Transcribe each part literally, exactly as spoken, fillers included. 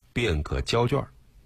便可交卷。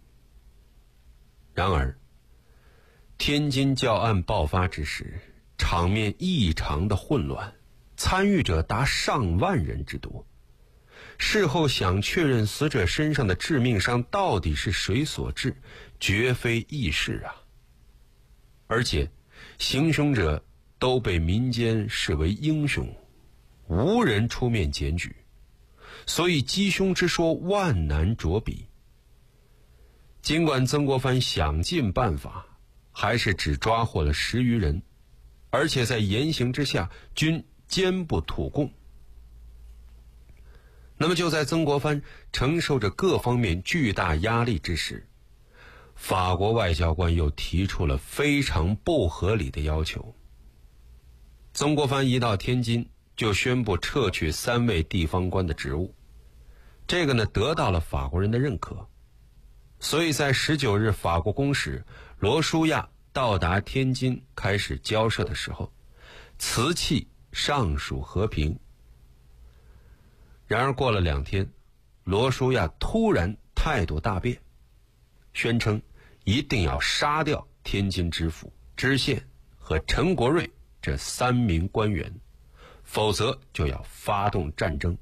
然而天津教案爆发之时，场面异常的混乱，参与者达上万人之多。事后想确认死者身上的致命伤到底是谁所致，绝非易事啊。而且行凶者都被民间视为英雄，无人出面检举，所以击凶之说万难着笔。尽管曾国藩想尽办法，还是只抓获了十余人，而且在严刑之下均坚不吐供。那么就在曾国藩承受着各方面巨大压力之时，法国外交官又提出了非常不合理的要求。曾国藩一到天津就宣布撤去三位地方官的职务，这个呢得到了法国人的认可。所以在十九日法国公使罗舒亚到达天津开始交涉的时候，瓷器尚属和平。然而过了两天，罗舒亚突然态度大变，宣称一定要杀掉天津知府、知县和陈国瑞这三名官员，否则就要发动战争。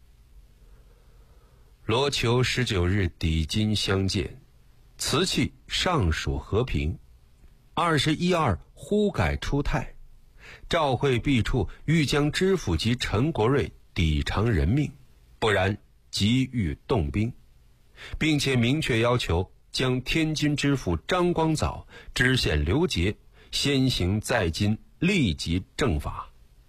罗求十九日抵京相见，瓷器尚属和平。二十一二忽改出态，召会毕处欲将知府及陈国瑞抵偿人命，不然即欲动兵，并且明确要求将天津知府张光藻、知县刘杰先行在京立即正法。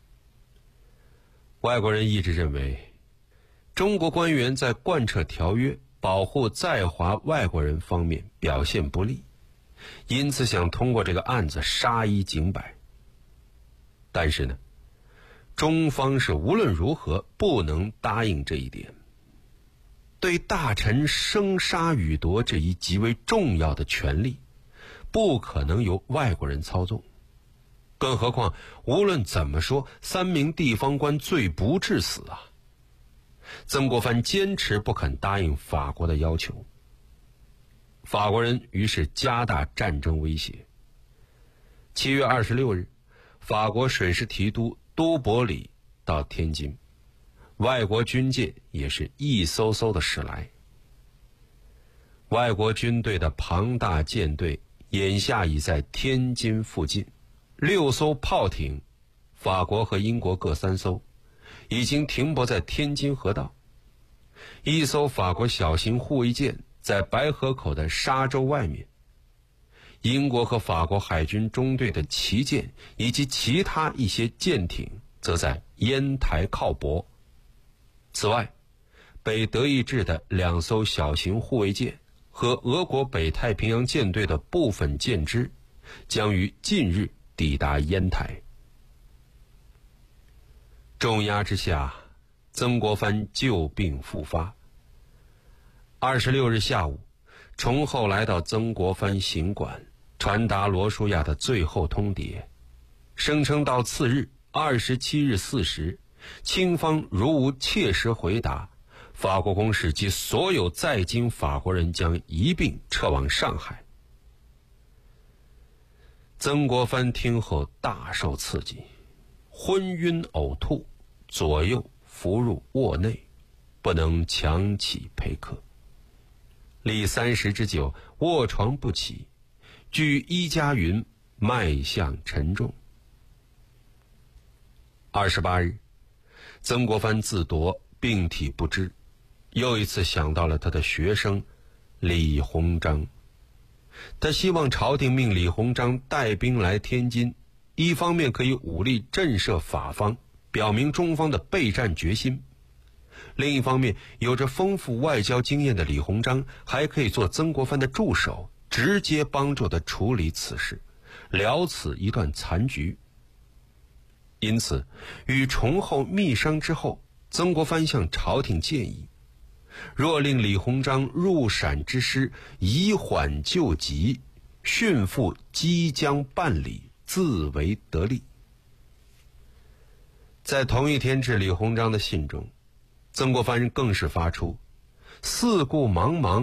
外国人一直认为中国官员在贯彻条约、保护在华外国人方面表现不利，因此想通过这个案子杀一儆百。但是呢，中方是无论如何不能答应这一点。对大臣生杀予夺这一极为重要的权利，不可能由外国人操纵。更何况无论怎么说，三名地方官罪不至死啊。曾国藩坚持不肯答应法国的要求，法国人于是加大战争威胁。七月二十六日，法国水师提督都伯里到天津，外国军舰也是一艘艘的驶来。外国军队的庞大舰队眼下已在天津附近，六艘炮艇，法国和英国各三艘，已经停泊在天津河道。一艘法国小型护卫舰在白河口的沙洲外面，英国和法国海军中队的旗舰以及其他一些舰艇则在烟台靠泊。此外，北德意志的两艘小型护卫舰和俄国北太平洋舰队的部分舰只将于近日抵达烟台。重压之下，曾国藩旧病复发。二十六日下午，崇厚来到曾国藩行馆，传达罗舒亚的最后通牒，声称到次日二十七日巳时，清方如无切实回答，法国公使及所有在京法国人将一并撤往上海。曾国藩听后大受刺激，昏晕呕吐，左右伏入卧内，不能强起陪客。历三十之久，卧床不起，据医家云，脉象沉重。二十八日，曾国藩自夺病体不支，又一次想到了他的学生李鸿章。他希望朝廷命李鸿章带兵来天津，一方面可以武力震慑法方，表明中方的备战决心；另一方面，有着丰富外交经验的李鸿章还可以做曾国藩的助手，直接帮助他处理此事，了此一段残局。因此，与崇厚密商之后，曾国藩向朝廷建议，若令李鸿章入陕之师，以缓救急，训复即将办理，自为得利。在同一天致李鸿章的信中，曾国藩更是发出四顾茫茫